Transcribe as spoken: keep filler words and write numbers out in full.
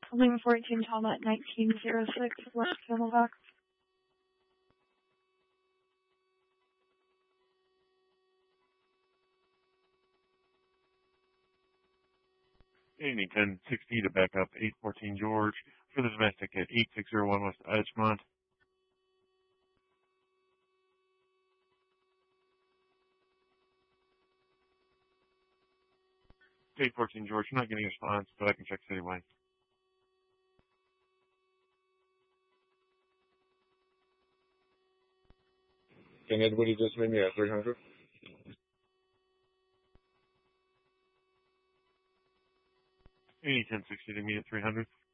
Wing fourteen Talnut nineteen oh six, West Camelback. Ending ten sixty to back up eight fourteen George for the domestic at eight six zero one West Edgemont. eight fourteen George, not getting a response, but I can check citywide. Can Edward just meet me at three hundred? Any ten sixty to meet at three hundred.